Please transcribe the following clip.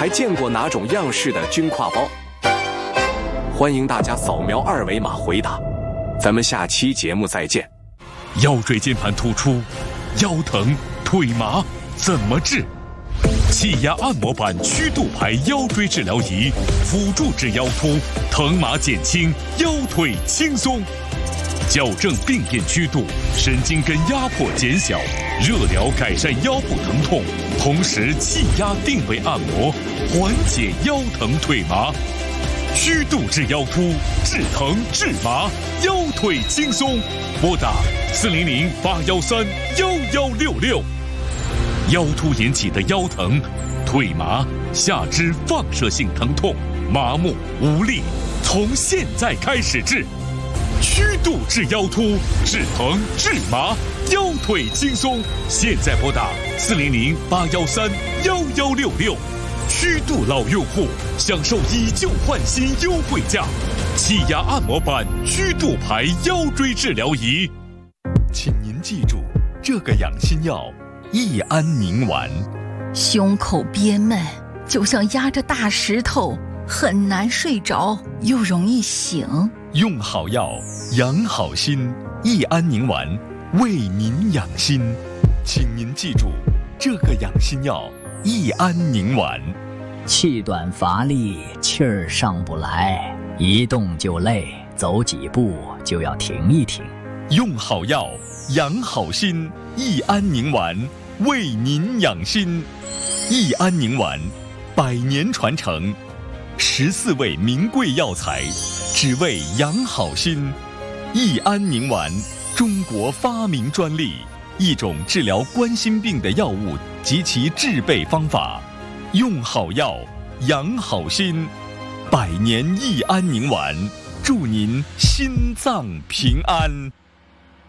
还见过哪种样式的军挎包？欢迎大家扫描二维码回答。咱们下期节目再见。 腰椎间盘突出、腰疼、腿麻怎么治？气压按摩板曲度牌腰椎治疗仪，辅助治腰突，疼麻减轻，腰腿轻松。矫正病变曲度，神经根压迫减小，热疗改善腰部疼痛，同时气压定位按摩，缓解腰疼腿麻。曲度治腰突，治疼治麻，腰腿轻松。拨打400-813-1166。腰突引起的腰疼、腿麻、下肢放射性疼痛、麻木无力，从现在开始治。曲度治腰突，治疼治麻，腰腿轻松。现在拨打400-813-1166。曲度老用户享受以旧换新优惠价，气压按摩板曲度牌腰椎治疗仪。请您记住这个养心药：益安宁丸。 胸口憋闷，就像压着大石头，很难睡着，又容易醒。 用好药，养好心。益安宁丸为您养心，请您记住这个养心药：益安宁丸。 气短乏力，气儿上不来，一动就累，走几步就要停一停。 用好药，养好心。益安宁丸为您养心。益安宁丸100年传承，14味名贵药材，只为养好心。益安宁丸，中国发明专利，一种治疗冠心病的药物及其制备方法。用好药，养好心。100年益安宁丸，祝您心脏平安。